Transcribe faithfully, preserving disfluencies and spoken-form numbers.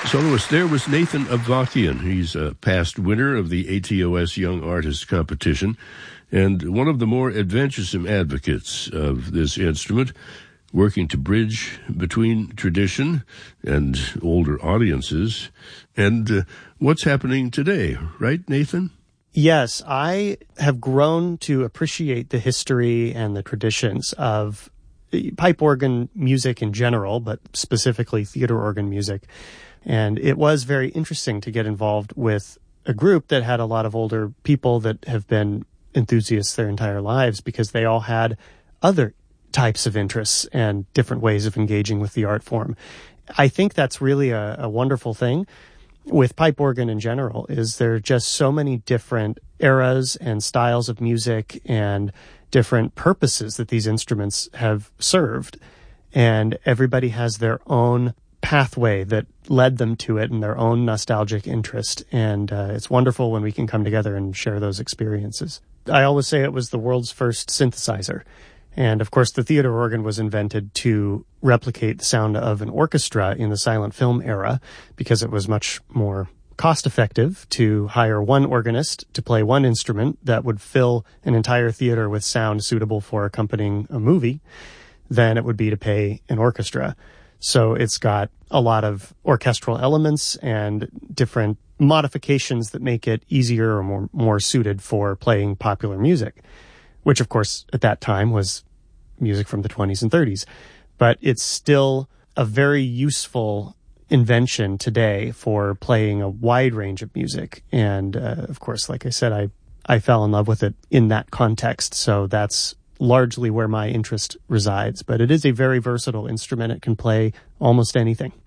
Soloist there was Nathan Avakian. He's a past winner of the A T O S Young Artist Competition and one of the more adventuresome advocates of this instrument, working to bridge between tradition and older audiences. And uh, what's happening today, right, Nathan? Yes, I have grown to appreciate the history and the traditions of pipe organ music in general, but specifically theater organ music. And it was very interesting to get involved with a group that had a lot of older people that have been enthusiasts their entire lives, because they all had other types of interests and different ways of engaging with the art form. I think that's really a, a wonderful thing with pipe organ in general, is there are just so many different eras and styles of music and different purposes that these instruments have served. And everybody has their own pathway that led them to it and their own nostalgic interest. And uh, it's wonderful when we can come together and share those experiences. I always say it was the world's first synthesizer. And of course, the theater organ was invented to replicate the sound of an orchestra in the silent film era, because it was much more cost effective to hire one organist to play one instrument that would fill an entire theater with sound suitable for accompanying a movie than it would be to pay an orchestra. So it's got a lot of orchestral elements and different modifications that make it easier or more, more suited for playing popular music, which of course at that time was music from the twenties and thirties. But it's still a very useful invention today for playing a wide range of music. And uh, of course, like I said, I, I fell in love with it in that context. So that's largely where my interest resides. But it is a very versatile instrument. It can play almost anything.